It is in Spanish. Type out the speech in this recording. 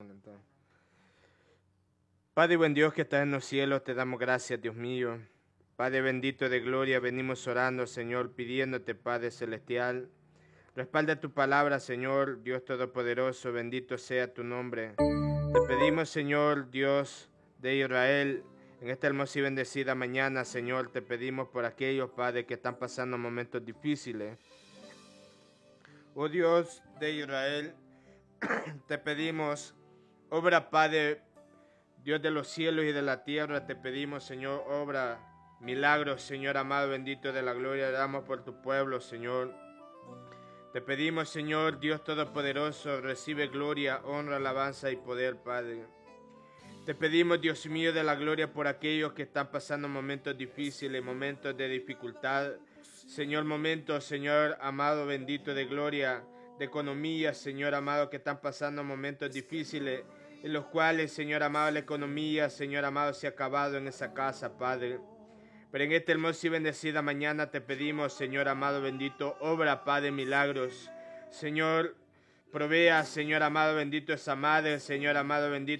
Padre buen Dios que estás en los cielos, te damos gracias, Dios mío. Padre bendito de gloria, venimos orando, Señor, pidiéndote, Padre celestial. Respalda tu palabra, Señor, Dios Todopoderoso, bendito sea tu nombre. Te pedimos, Señor, Dios de Israel, en esta hermosa y bendecida mañana, Señor, te pedimos por aquellos, Padre, que están pasando momentos difíciles. Oh Dios de Israel, te pedimos, obra, Padre, Dios de los cielos y de la tierra, te pedimos, Señor, obra milagros, Señor amado, bendito de la gloria, damos por tu pueblo, Señor. Te pedimos, Señor, Dios Todopoderoso, recibe gloria, honra, alabanza y poder, Padre. Te pedimos, Dios mío, de la gloria por aquellos que están pasando momentos difíciles, momentos de dificultad. Señor, momentos, Señor amado, bendito de gloria, de economía, Señor amado, que están pasando momentos difíciles, en los cuales, Señor amado, la economía, Señor amado, se ha acabado en esa casa, Padre. Pero en esta hermosa y bendecida mañana te pedimos, Señor amado, bendito, obra, Padre, milagros. Señor, provea, Señor amado, bendito, esa madre, Señor amado, bendito,